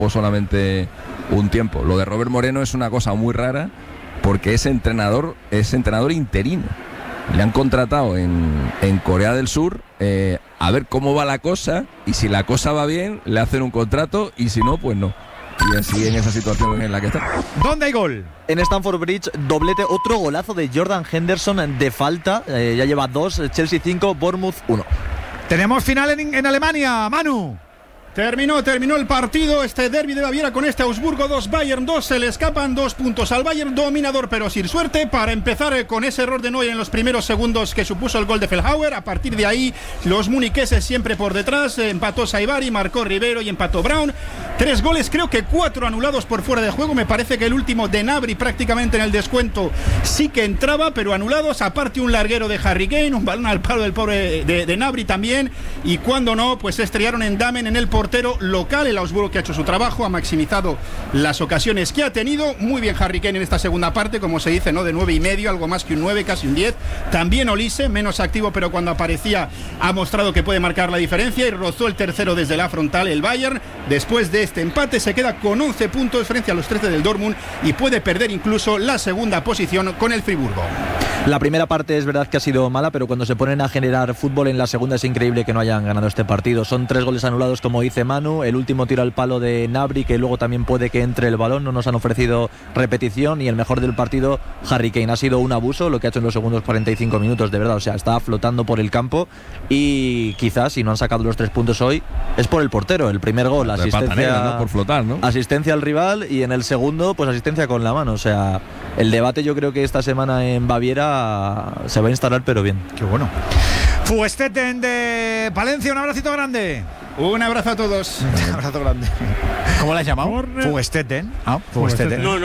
o solamente un tiempo. Lo de Robert Moreno es una cosa muy rara porque es entrenador interino. Le han contratado en Corea del Sur a ver cómo va la cosa, y si la cosa va bien le hacen un contrato, y si no, pues no. Y así en esa situación en la que está. ¿Dónde hay gol? En Stamford Bridge, doblete, otro golazo de Jordan Henderson de falta. Ya lleva 2, Chelsea 5, Bournemouth 1. Tenemos final en Alemania, Manu. Terminó el partido, este derbi de Baviera con este Augsburgo 2, Bayern 2, se le escapan 2 puntos al Bayern, dominador pero sin suerte, para empezar con ese error de Neuer en los primeros segundos que supuso el gol de Feldhauer. A partir de ahí, los muniqueses siempre por detrás, empató Saibari, marcó Rivero y empató Brown. 3 goles, creo que 4 anulados por fuera de juego, me parece que el último de Gnabry prácticamente en el descuento sí que entraba, pero anulados, aparte un larguero de Harry Kane, un balón al palo del pobre de Gnabry también, y cuando no, pues se estrellaron en Damen, en el portero local, el Augsburgo, que ha hecho su trabajo, ha maximizado las ocasiones que ha tenido. Muy bien Harry Kane en esta segunda parte, como se dice, ¿no? De 9,5, algo más que un 9, casi un 10. También Olise, menos activo, pero cuando aparecía ha mostrado que puede marcar la diferencia, y rozó el tercero desde la frontal el Bayern. Después de este empate se queda con 11 puntos frente a los 13 del Dortmund y puede perder incluso la segunda posición con el Friburgo. La primera parte es verdad que ha sido mala, pero cuando se ponen a generar fútbol en la segunda es increíble que no hayan ganado este partido. Son 3 goles anulados, como dice Manu, el último tiro al palo de Gnabry, que luego también puede que entre el balón, no nos han ofrecido repetición, y el mejor del partido, Harry Kane. Ha sido un abuso lo que ha hecho en los segundos 45 minutos, de verdad, o sea, está flotando por el campo, y quizás si no han sacado los 3 puntos hoy es por el portero. El primer gol, asistencia, negra, ¿no? Por flotar, ¿no? Asistencia al rival, y en el segundo, pues asistencia con la mano. O sea, el debate yo creo que esta semana en Baviera se va a instalar, pero bien. Qué bueno. Fuestetten de Palencia, un abracito grande. Un abrazo a todos. Un abrazo grande. ¿Cómo la has llamado? Fuestetten. Fuestetten. No.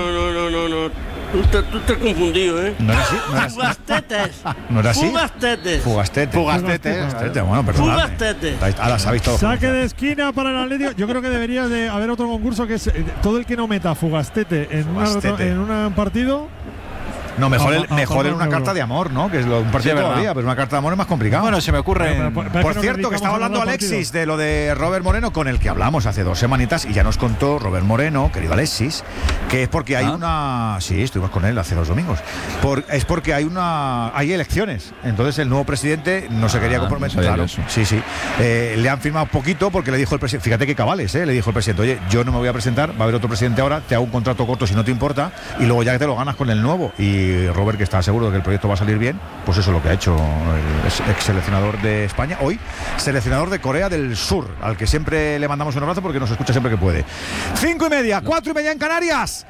Tú estás confundido, ¿eh? No era así. Fugastetes. ¿No era así? Fugastete. Bueno, perdón. Fugastete. Ahora sabéis todo. Saque de esquina para el Atlético. Yo creo que debería de haber otro concurso que es todo el que no meta Fugastete en un partido. No, mejor en una carta de amor, ¿no? Que es un partido todavía, pero una carta de amor es más complicado. Bueno, se me ocurre. Por cierto, que estaba hablando Alexis de lo de Robert Moreno, con el que hablamos hace 2 semanitas, y ya nos contó Robert Moreno, querido Alexis, que es porque hay una. Sí, estuvimos con él hace 2 domingos. Es porque hay elecciones. Entonces el nuevo presidente no se quería comprometer. Claro, sí. Le han firmado poquito porque le dijo el presidente. Fíjate qué cabales, le dijo el presidente: oye, yo no me voy a presentar, va a haber otro presidente ahora, te hago un contrato corto si no te importa, y luego ya que te lo ganas con el nuevo. Y Robert, que está seguro de que el proyecto va a salir bien, pues eso es lo que ha hecho el ex seleccionador de España, hoy seleccionador de Corea del Sur, al que siempre le mandamos un abrazo porque nos escucha siempre que puede. 5:30, 4:30 en Canarias.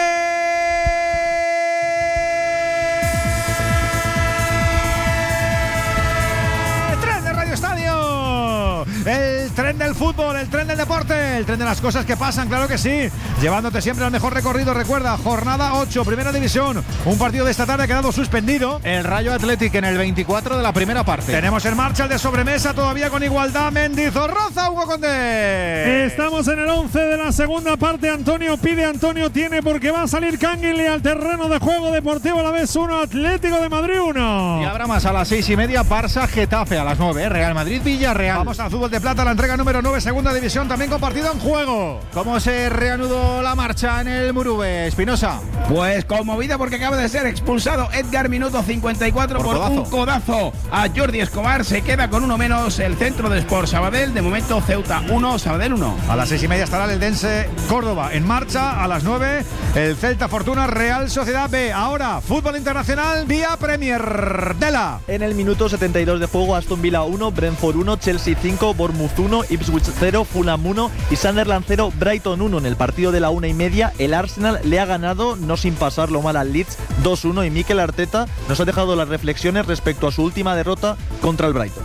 Tren de Radio Estadio, el tren del fútbol, el tren del deporte, el tren de las cosas que pasan, claro que sí, llevándote siempre al mejor recorrido. Recuerda, jornada 8, primera división, un partido de esta tarde ha quedado suspendido, el Rayo Athletic en el 24 de la primera parte. Tenemos en marcha el de sobremesa, todavía con igualdad, Mendizorroza, Hugo Condé. Estamos en el 11 de la segunda parte. Antonio tiene, porque va a salir Canguilí al terreno de juego. Deportivo Alavés 1, Atlético de Madrid 1. Y habrá más a las 6:30, Barça Getafe a las 9, Real Madrid Villarreal. Vamos al fútbol de plata, la entrega número 9, segunda división, también con partido en juego. ¿Cómo se reanudó la marcha en el Murube, Espinosa? Pues conmovida porque acaba de ser expulsado Edgar, minuto 54 por un codazo a Jordi Escobar. Se queda con 1 menos el centro de Sport Sabadell. De momento Ceuta 1, Sabadell 1. A las 6:30 estará el Eldense Córdoba en marcha. A las 9 el Celta Fortuna Real Sociedad B. Ahora fútbol internacional vía Premier. Dela. En el minuto 72 de juego, Aston Villa 1, Brentford 1, Chelsea 5, Bournemouth 1, Ipswich 0, Fulham 1 y Sunderland 0, Brighton 1. En el partido de la 1:30, el Arsenal le ha ganado, no sin pasarlo mal, al Leeds 2-1, y Mikel Arteta nos ha dejado las reflexiones respecto a su última derrota contra el Brighton.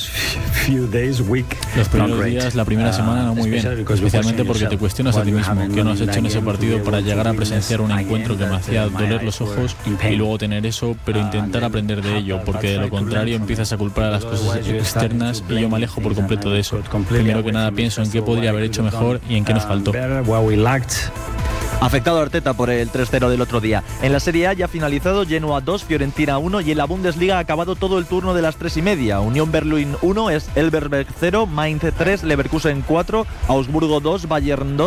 Los primeros días, la primera semana no muy bien, especialmente porque te cuestionas a ti mismo qué no has hecho en ese partido para llegar a presenciar un encuentro que me hacía doler los ojos y luego tener eso, pero intentar aprender de ello, porque de lo contrario empiezas a culpar a las cosas externas y yo me alejo por completo de eso. Primero que nada pienso en qué podría haber hecho mejor y en qué nos faltó. Afectado Arteta por el 3-0 del otro día. En la Serie A ya ha finalizado Genoa 2, Fiorentina 1 y en la Bundesliga ha acabado todo el turno de las 3:30. Unión Berlín 1, Elversberg 0, Mainz 3, Leverkusen 4, Augsburgo 2, Bayern 2.